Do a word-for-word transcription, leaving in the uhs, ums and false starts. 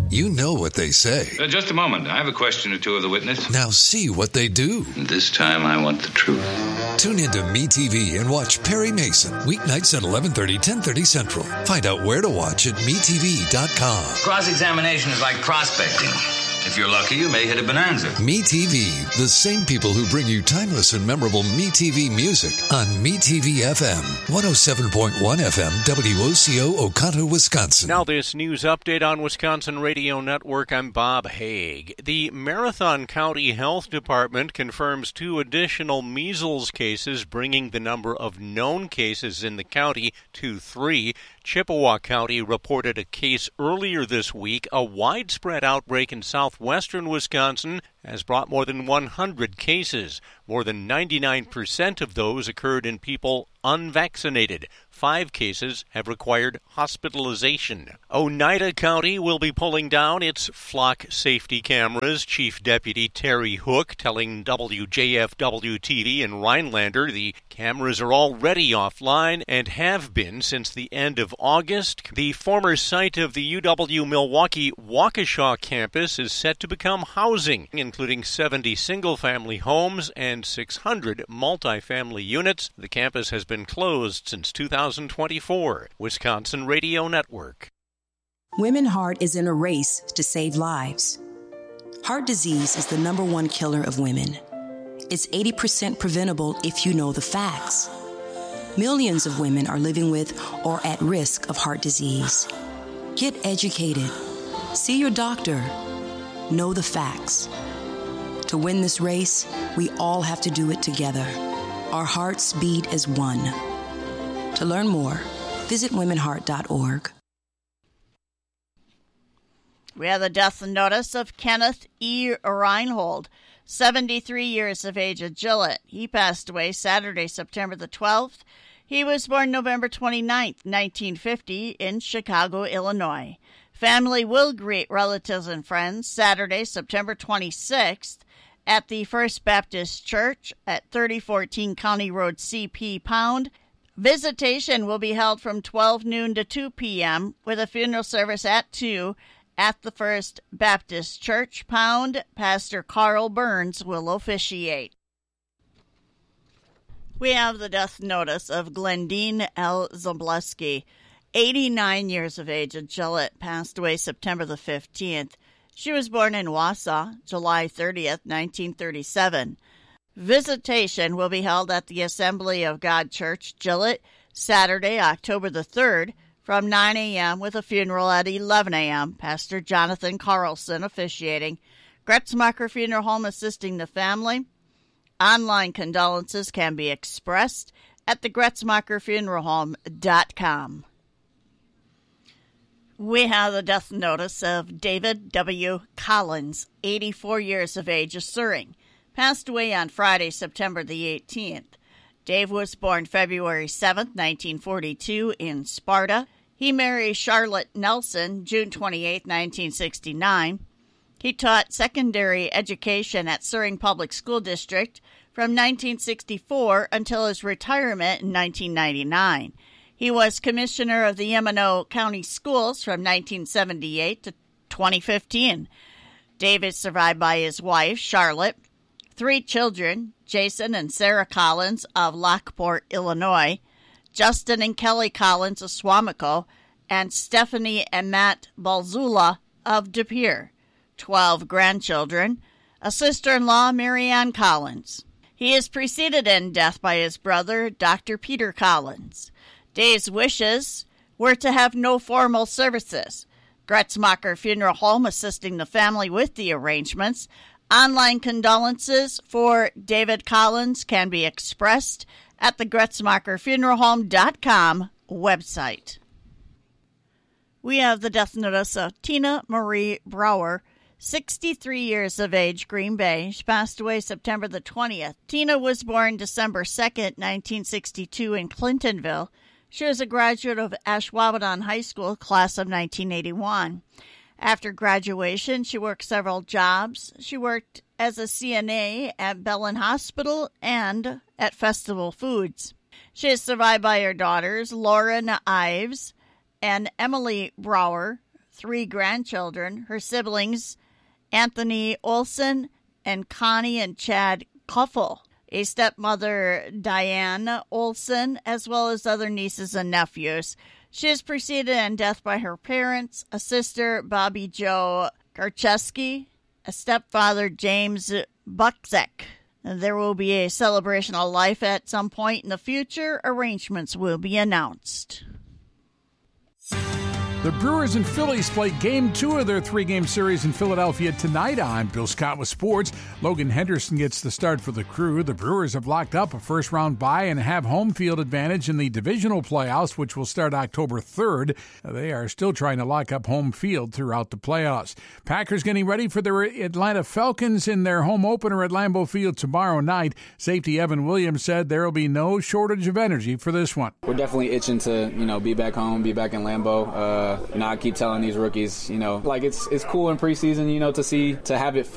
You know what they say. Uh, just a moment. I have a question or two of the witness. Now see what they do. This time I want the truth. Tune into MeTV and watch Perry Mason. Weeknights at eleven thirty, ten thirty Central. Find out where to watch at me T V dot com. Cross-examination is like prospecting. If you're lucky, you may hit a bonanza. MeTV, the same people who bring you timeless and memorable MeTV music on MeTV F M, one oh seven point one F M, W O C O, Oconto, Wisconsin. Now this news update on Wisconsin Radio Network. I'm Bob Haig. The Marathon County Health Department confirms two additional measles cases, bringing the number of known cases in the county to three. Chippewa County reported a case earlier this week. A widespread outbreak in southwestern Wisconsin has brought more than one hundred cases. More than ninety-nine percent of those occurred in people unvaccinated. Five cases have required hospitalization. Oneida County will be pulling down its flock safety cameras. Chief Deputy Terry Hook telling W J F W T V in Rhinelander the cameras are already offline and have been since the end of August. The former site of the U W-Milwaukee Waukesha campus is set to become housing, including seventy single-family homes and six hundred multifamily units. The campus has been closed since two thousand twenty-four. Wisconsin Radio Network. Women Heart is in a race to save lives. Heart disease is the number one killer of women. It's eighty percent preventable if you know the facts. Millions of women are living with or at risk of heart disease. Get educated. See your doctor. Know the facts. To win this race, we all have to do it together. Our hearts beat as one. To learn more, visit women heart dot org. We have the death notice of Kenneth E. Reinhold, seventy-three years of age, of Gillett. He passed away Saturday, September the twelfth. He was born November twenty-ninth, nineteen fifty, in Chicago, Illinois. Family will greet relatives and friends Saturday, September twenty-sixth, at the First Baptist Church at thirty fourteen County Road C P Pound. Visitation will be held from twelve noon to two p.m. with a funeral service at two at the First Baptist Church Pound. Pastor Carl Burns will officiate. We have the death notice of Glendine L. Zableski, eighty-nine years of age, of Gillett, passed away September the fifteenth. She was born in Wausau, July thirtieth, nineteen thirty-seven. Visitation will be held at the Assembly of God Church, Gillett, Saturday, October the third, from nine a.m. with a funeral at eleven a.m. Pastor Jonathan Carlson officiating. Gretzmacher Funeral Home assisting the family. Online condolences can be expressed at the gretzmacher funeral home dot com. We have the death notice of David W. Collins, eighty-four years of age, of Suring. Passed away on Friday, September the eighteenth. Dave was born February seventh, nineteen forty-two, in Sparta. He married Charlotte Nelson June twenty-eighth, nineteen sixty-nine. He taught secondary education at Suring Public School District from nineteen sixty-four until his retirement in nineteen ninety-nine. He was commissioner of the M and O County Schools from nineteen seventy-eight to twenty fifteen. Dave is survived by his wife, Charlotte, three children, Jason and Sarah Collins of Lockport, Illinois, Justin and Kelly Collins of Swamico, and Stephanie and Matt Balzula of De Pere. Twelve grandchildren, a sister-in-law, Marianne Collins. He is preceded in death by his brother, Doctor Peter Collins. Dave's wishes were to have no formal services. Gretzmacher Funeral Home assisting the family with the arrangements. Online condolences for David Collins can be expressed at the gretzmacher funeral home dot com website. We have the death notice of Tina Marie Brower, sixty-three years of age, Green Bay. She passed away September the twentieth. Tina was born December second, nineteen sixty-two, in Clintonville. She was a graduate of Ashwaubenon High School, class of nineteen eighty-one. After graduation, she worked several jobs. She worked as a C N A at Bellin Hospital and at Festival Foods. She is survived by her daughters, Lauren Ives and Emily Brower, three grandchildren, her siblings, Anthony Olson and Connie and Chad Kuffel, a stepmother, Diane Olson, as well as other nieces and nephews. She is preceded in death by her parents, a sister, Bobby Joe Garcheski, a stepfather, James Buczek. There will be a celebration of life at some point in the future. Arrangements will be announced. The Brewers and Phillies play Game two of their three-game series in Philadelphia tonight. I'm Bill Scott with sports. Logan Henderson gets the start for the Crew. The Brewers have locked up a first-round bye and have home field advantage in the divisional playoffs, which will start October third. They are still trying to lock up home field throughout the playoffs. Packers getting ready for their Atlanta Falcons in their home opener at Lambeau Field tomorrow night. Safety Evan Williams said there will be no shortage of energy for this one. We're definitely itching to, you know, be back home, be back in Lambeau. Uh, you know, I keep telling these rookies, you know, like it's it's cool in preseason, you know, to see to have it